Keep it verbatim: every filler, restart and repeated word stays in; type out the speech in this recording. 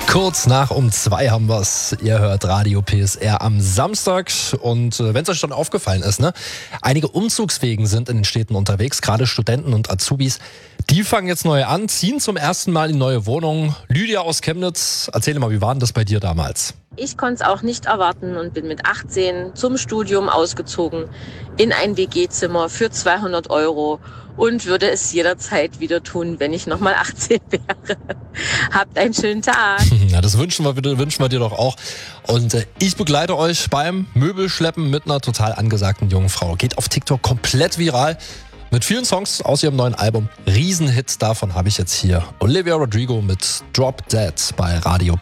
Kurz nach um zwei haben wir es. Ihr hört Radio P S R am Samstag. Und äh, wenn es euch schon aufgefallen ist, ne, einige Umzugswegen sind in den Städten unterwegs, gerade Studenten und Azubis. Die fangen jetzt neu an, ziehen zum ersten Mal in neue Wohnungen. Lydia aus Chemnitz, erzähl mal, wie war denn das bei dir damals? Ich konnte es auch nicht erwarten und bin mit achtzehn zum Studium ausgezogen in ein W G-Zimmer für zweihundert Euro und würde es jederzeit wieder tun, wenn ich nochmal achtzehn wäre. Habt einen schönen Tag. Ja, das wünschen wir, wünschen wir dir doch auch. Und äh, ich begleite euch beim Möbelschleppen mit einer total angesagten jungen Frau. Geht auf TikTok komplett viral. Mit vielen Songs aus ihrem neuen Album. Riesenhits, davon habe ich jetzt hier Olivia Rodrigo mit Drop Dead bei Radio